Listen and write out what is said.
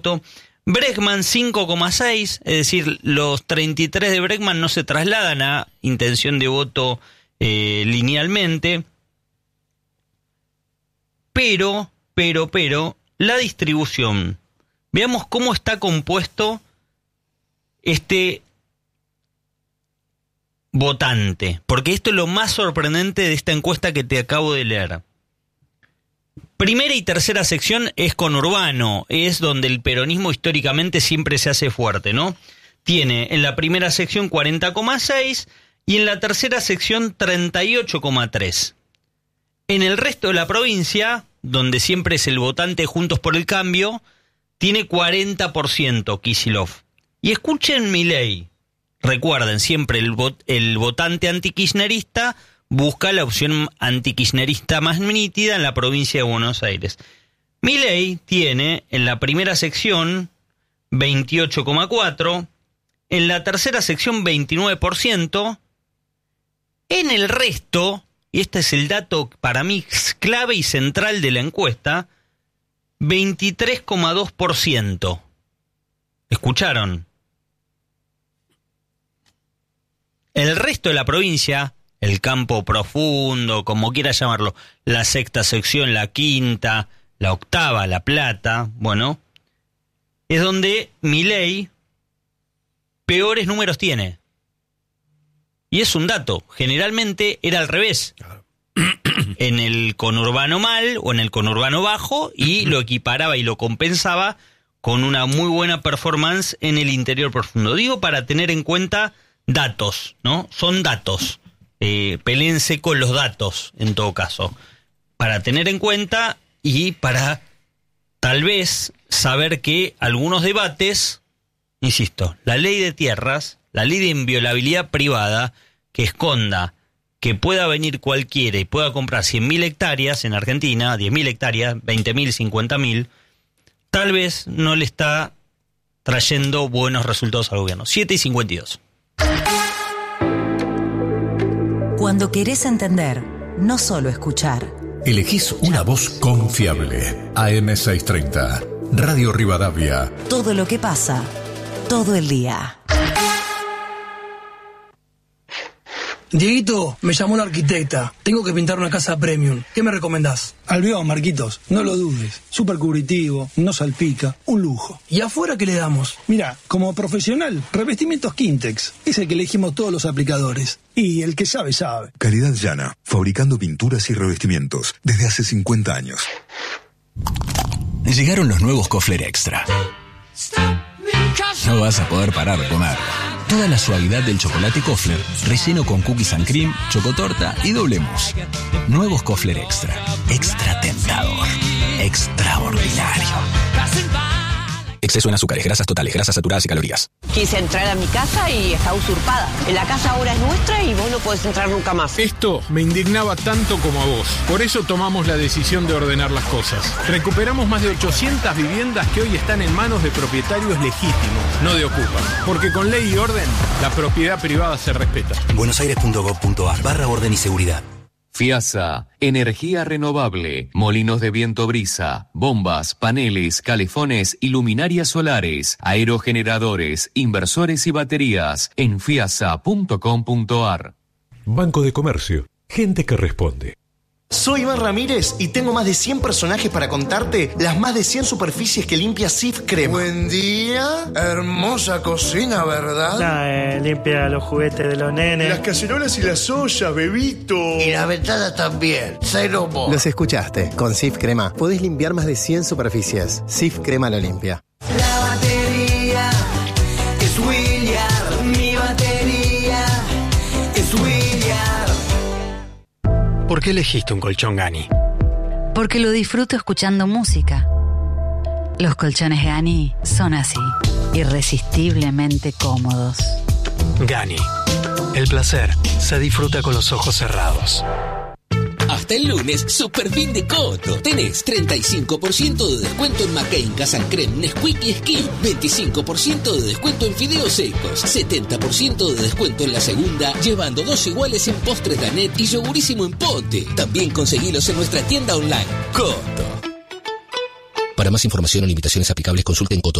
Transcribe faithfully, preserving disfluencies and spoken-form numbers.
Bregman cinco coma seis, es decir, los treinta y tres de Bregman no se trasladan a intención de voto eh, linealmente, pero, pero, pero, la distribución. Veamos cómo está compuesto este votante, porque esto es lo más sorprendente de esta encuesta que te acabo de leer. Primera y tercera sección es conurbano, es donde el peronismo históricamente siempre se hace fuerte, ¿no? Tiene en la primera sección cuarenta coma seis y en la tercera sección treinta y ocho coma tres. En el resto de la provincia, donde siempre es el votante Juntos por el Cambio, tiene cuarenta por ciento Kicillof. Y escuchen Milei. Recuerden, siempre el, vot, el votante antikirchnerista busca la opción antikirchnerista más nítida en la provincia de Buenos Aires. Milei tiene en la primera sección veintiocho coma cuatro, en la tercera sección veintinueve por ciento, en el resto, y este es el dato para mí clave y central de la encuesta, veintitrés coma dos por ciento. ¿Escucharon? El resto de la provincia, el campo profundo, como quiera llamarlo, la sexta sección, la quinta, la octava, La Plata, bueno, es donde Milei peores números tiene. Y es un dato, generalmente era al revés. En el conurbano mal o en el conurbano bajo, y lo equiparaba y lo compensaba con una muy buena performance en el interior profundo. Digo para tener en cuenta datos, ¿no? Son datos. Eh, peléense con los datos, en todo caso. Para tener en cuenta y para tal vez saber que algunos debates, insisto, la ley de tierras, la ley de inviolabilidad privada, que esconda que pueda venir cualquiera y pueda comprar cien mil hectáreas en Argentina, diez mil hectáreas, veinte mil, cincuenta mil, tal vez no le está trayendo buenos resultados al gobierno. siete y cincuenta y dos. Cuando querés entender, no solo escuchar. Elegís una voz confiable. A M seiscientos treinta, Radio Rivadavia. Todo lo que pasa, todo el día. Dieguito, me llamó la arquitecta. Tengo que pintar una casa premium. ¿Qué me recomendás? Albión, Marquitos. No lo dudes. Súper cubritivo, no salpica. Un lujo. ¿Y afuera qué le damos? Mira, como profesional, revestimientos Quintex. Es el que elegimos todos los aplicadores. Y el que sabe, sabe. Calidad llana. Fabricando pinturas y revestimientos. Desde hace cincuenta años. Llegaron los nuevos Kofler Extra. No vas a poder parar de comer. Toda la suavidad del chocolate Kofler, relleno con cookies and cream, chocotorta y doble mousse. Nuevos Kofler Extra. Extra tentador. Extraordinario. Exceso en azúcares, grasas totales, grasas saturadas y calorías. Quise entrar a mi casa y está usurpada. La casa ahora es nuestra y vos no podés entrar nunca más. Esto me indignaba tanto como a vos. Por eso tomamos la decisión de ordenar las cosas. Recuperamos más de ochocientas viviendas que hoy están en manos de propietarios legítimos, no de ocupas. Porque con ley y orden, la propiedad privada se respeta. buenosaires punto gov punto ar barra orden y seguridad. FIASA, energía renovable, molinos de viento brisa, bombas, paneles, calefones y luminarias solares, aerogeneradores, inversores y baterías en fiasa punto com punto ar. Banco de Comercio, gente que responde. Soy Iván Ramírez y tengo más de cien personajes para contarte las más de cien superficies que limpia Sif Crema. Buen día, hermosa cocina, ¿verdad? Nah, eh, limpia los juguetes de los nenes. Las cacerolas y las ollas, bebito. Y la ventana también, cero mo. Los escuchaste, con Sif Crema podés limpiar más de cien superficies. Sif Crema lo limpia. La batería es William, mi batería es William. ¿Por qué elegiste un colchón Gani? Porque lo disfruto escuchando música. Los colchones Gani son así, irresistiblemente cómodos. Gani. El placer se disfruta con los ojos cerrados. Hasta el lunes, Super Fin de Coto. Tenés treinta y cinco por ciento de descuento en McCain, Casan Creme, Nesquik y Esquí. veinticinco por ciento de descuento en fideos secos. setenta por ciento de descuento en la segunda, llevando dos iguales en postres Danet y yogurísimo en pote. También conseguilos en nuestra tienda online. Coto. Para más información o limitaciones aplicables, consulte en Coto.